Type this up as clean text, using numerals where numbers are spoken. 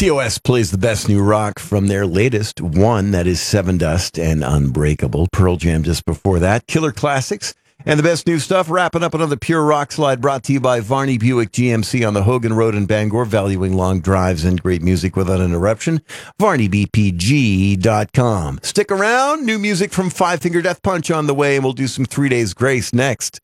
TOS plays the best new rock from their latest one, that is Seven Dust and Unbreakable. Pearl Jam just before that. Killer Classics and the best new stuff. Wrapping up another Pure Rock Slide brought to you by Varney Buick GMC on the Hogan Road in Bangor, valuing long drives and great music without interruption. VarneyBPG.com. Stick around. New music from Five Finger Death Punch on the way, and we'll do some 3 Days Grace next.